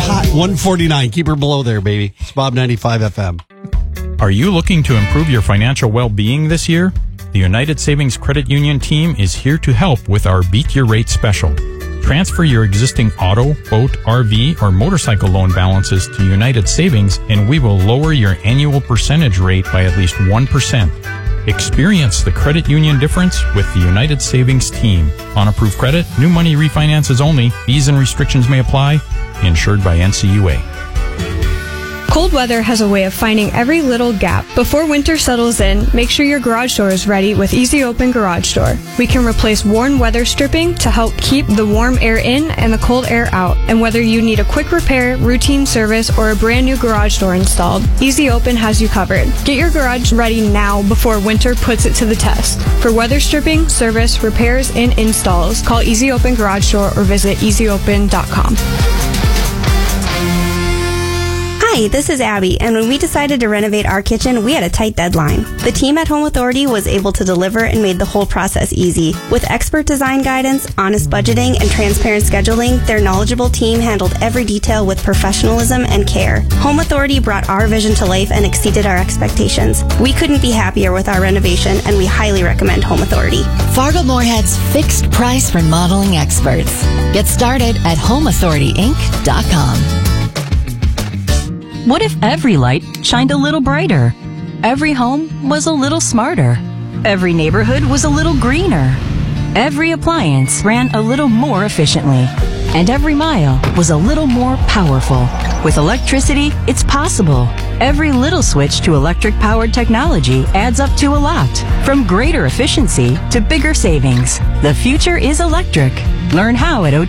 hot. 149. Keep her below there, baby. It's Bob 95 FM. Are you looking to improve your financial well-being this year? The United Savings Credit Union team is here to help with our Beat Your Rate special. Transfer your existing auto, boat, RV, or motorcycle loan balances to United Savings, and we will lower your annual percentage rate by at least 1%. Experience the credit union difference with the United Savings team. On approved credit, new money refinances only. Fees and restrictions may apply. Insured by NCUA. Cold weather has a way of finding every little gap. Before winter settles in, make sure your garage door is ready with Easy Open Garage Door. We can replace worn weather stripping to help keep the warm air in and the cold air out. And whether you need a quick repair, routine service, or a brand new garage door installed, Easy Open has you covered. Get your garage ready now before winter puts it to the test. For weather stripping, service, repairs, and installs, call Easy Open Garage Door or visit easyopen.com. Hi, this is Abby, and when we decided to renovate our kitchen, we had a tight deadline. The team at Home Authority was able to deliver and made the whole process easy. With expert design guidance, honest budgeting, and transparent scheduling, their knowledgeable team handled every detail with professionalism and care. Home Authority brought our vision to life and exceeded our expectations. We couldn't be happier with our renovation, and we highly recommend Home Authority. Fargo-Moorhead's fixed price remodeling experts. Get started at homeauthorityinc.com. What if every light shined a little brighter? Every home was a little smarter. Every neighborhood was a little greener. Every appliance ran a little more efficiently. And every mile was a little more powerful. With electricity, it's possible. Every little switch to electric-powered technology adds up to a lot. From greater efficiency to bigger savings. The future is electric. Learn how at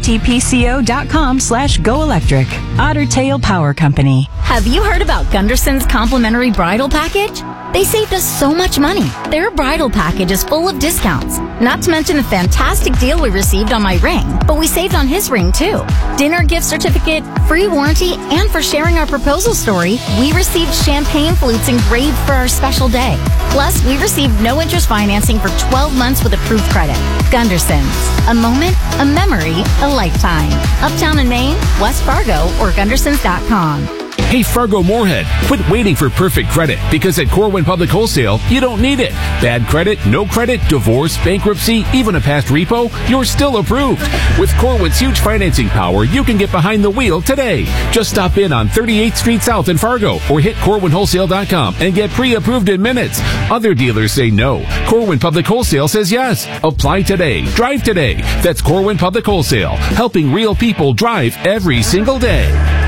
otpco.com/goelectric. Otter Tail Power Company. Have you heard about Gunderson's complimentary bridal package? They saved us so much money. Their bridal package is full of discounts. Not to mention the fantastic deal we received on my ring, but we saved on his ring too. Dinner gift certificate, free warranty, and for sharing our proposal story, we received champagne flutes engraved for our special day. Plus, we received no interest financing for 12 months with approved credit. Gunderson's. A moment, a memory, a lifetime. Uptown in Maine, West Fargo, or Gundersons.com. Hey, Fargo-Moorhead, quit waiting for perfect credit, because at Corwin Public Wholesale, you don't need it. Bad credit, no credit, divorce, bankruptcy, even a past repo, you're still approved. With Corwin's huge financing power, you can get behind the wheel today. Just stop in on 38th Street South in Fargo or hit CorwinWholesale.com and get pre-approved in minutes. Other dealers say no. Corwin Public Wholesale says yes. Apply today. Drive today. That's Corwin Public Wholesale, helping real people drive every single day.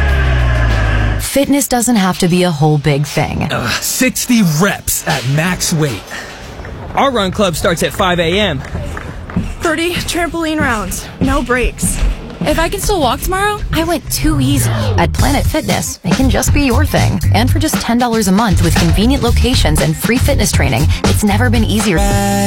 Fitness doesn't have to be a whole big thing. 60 reps at max weight. Our run club starts at 5 a.m. 30 trampoline rounds. No breaks. If I can still walk tomorrow, I went too easy. At Planet Fitness, it can just be your thing. And for just $10 a month with convenient locations and free fitness training, it's never been easier.